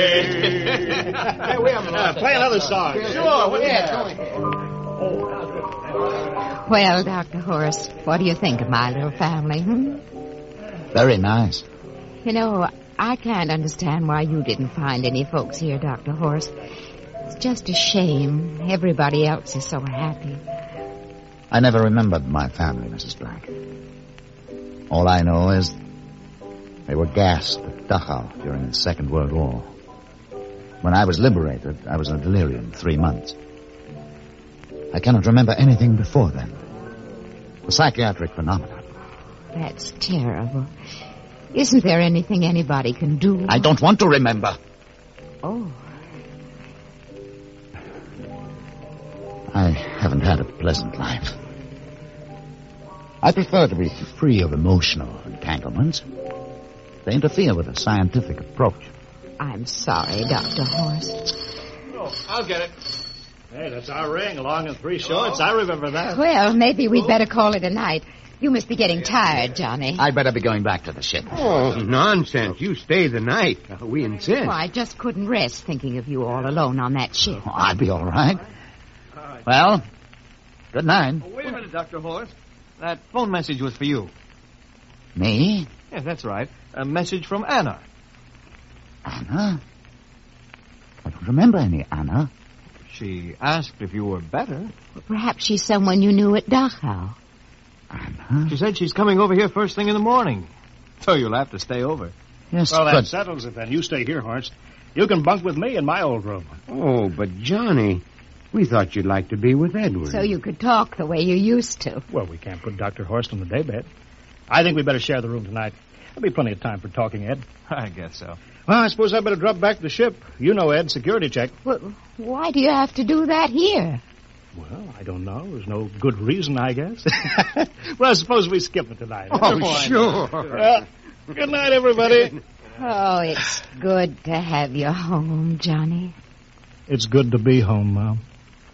Play another song. Sure. Well, Dr. Horace, what do you think of my little family? Very nice. You know, I can't understand why you didn't find any folks here, Dr. Horace. It's just a shame. Everybody else is so happy. I never remembered my family, Mrs. Black. All I know is they were gassed at Dachau during the Second World War. When I was liberated, I was in a delirium 3 months. I cannot remember anything before then. A psychiatric phenomenon. That's terrible. Isn't there anything anybody can do? I don't want to remember. Oh. I haven't had a pleasant life. I prefer to be free of emotional entanglements. They interfere with a scientific approach. I'm sorry, Dr. Horace. Oh, I'll get it. Hey, that's our ring, long and 3 shorts. I remember that. Well, maybe we'd better call it a night. You must be getting tired, Johnny. I'd better be going back to the ship. Oh, nonsense. You stay the night. We insist. Oh, I just couldn't rest thinking of you all alone on that ship. Oh, I'll be all right. Well, good night. Oh, wait a minute, Dr. Horace. That phone message was for you. Me? Yes, that's right. A message from Anna. Anna? I don't remember any Anna. She asked if you were better. Well, perhaps she's someone you knew at Dachau. Anna? She said she's coming over here first thing in the morning. So you'll have to stay over. Yes, Well, that but... settles it then. You stay here, Horace. You can bunk with me in my old room. Oh, but Johnny, we thought you'd like to be with Edward. So you could talk the way you used to. Well, we can't put Dr. Horace in the daybed. I think we better share the room tonight. There'll be plenty of time for talking, Ed. I guess so. Well, I suppose I better drop back to the ship. You know, Ed, security check. Well, why do you have to do that here? Well, I don't know. There's no good reason, I guess. Well, suppose we skip it tonight. Oh, sure. Good night, everybody. Oh, it's good to have you home, Johnny. It's good to be home, Mom.